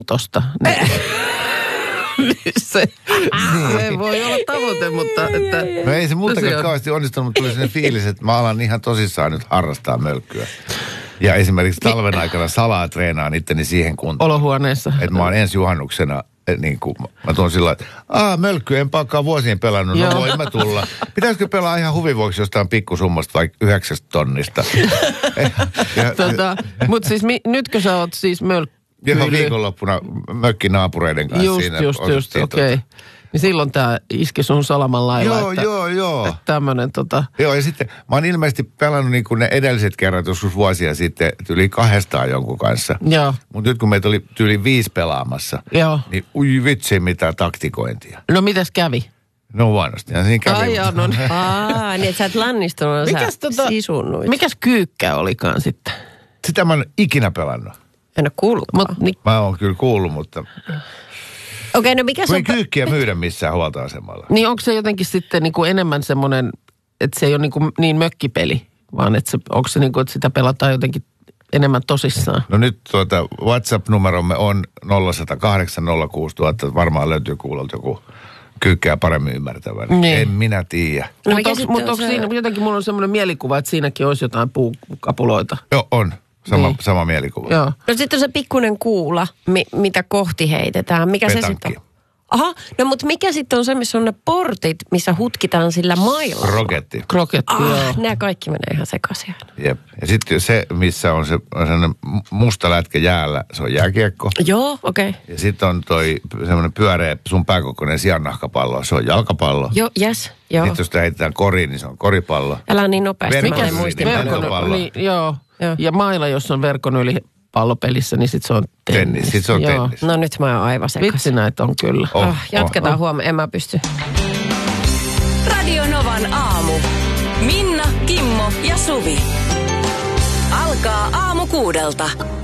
tosta. Se voi olla tavoite, mutta... Että, no ei se multakaan kauheasti onnistunut, mutta tuli sellainen fiilis, että mä alan ihan tosissaan nyt harrastaa mölkkyä. Ja esimerkiksi talven aikana salaa treenaan itteni siihen kuntoon. Olohuoneessa. Että mä oon ensi juhannuksena, niin kuin mä tuon sillä että mölkkyä en pakkaa vuosien pelannut, no voin mä tulla. Pitäisikö pelaa ihan huvivuoksi jostain pikkusummasta vaikka 9 tonnista? Mutta siis nytkö sä oot siis Johon viikonloppuna mökkinaapureiden kanssa just, siinä. Just, okei. Niin silloin tää iski sun salaman lailla. Joo. Että tämmönen Joo, ja sitten mä oon ilmeisesti pelannut niin kuin ne edelliset kerrat joskus vuosia sitten yli 200 jonkun kanssa. Joo. Mutta nyt kun meitä oli yli 5 pelaamassa, niin ui vitsi mitä taktikointia. No mitäs kävi? No huonosti. Ja siinä kävi. Niin että sä et lannistunut, sä sisunnuit. Mikäs kyykkä olikaan sitten? Sitä mä oon ikinä pelannut. En ole kuullutkaan. Mä oon kyllä kuullut, mutta... Okei, no mikä se on... Ei kyykkiä myydä missään huoltoasemalla. Niin onko se jotenkin sitten niin kuin enemmän semmoinen, että se ei ole niin mökkipeli, vaan että onko se niin kuin, että sitä pelataan jotenkin enemmän tosissaan? No nyt WhatsApp-numeromme on 0108 06000. Varmaan löytyy kuulolta joku kyykkää paremmin ymmärtävän. Niin. En minä tiedä. No mutta onko siinä, jotenkin mulla on semmoinen mielikuva, että siinäkin olisi jotain puukapuloita. Joo, on. Sama mielikuva. Joo. No sitten on se pikkuinen kuula, mitä kohti heitetään. Mikä Petankki. se sitten on? Aha, no mutta mikä sitten on se, missä on ne portit, missä hutkitaan sillä mailla? Kroketti, joo. Nämä kaikki menee ihan sekaisin. Jep. Ja sitten se, missä on se sellainen musta lätkä jäällä, se on jääkiekko. Joo, okei. Okay. Ja sitten on toi semmoinen pyöreä sun pääkokoinen sijannahkapallo, se on jalkapallo. Joo, yes, joo. Sitten jos sitä heitetään koriin, niin se on koripallo. Älä niin nopeasti, mä en muista. Joo. Ja mailla, jos on verkon yli pallopelissä, niin sitten se on tennis. Sitten se on tennis. No nyt mä oon aivan sekaisin. Vitsi näitä on kyllä. Jatketaan huomenna, en mä pysty. Radio Novan aamu. Minna, Kimmo ja Suvi. Alkaa aamu 6.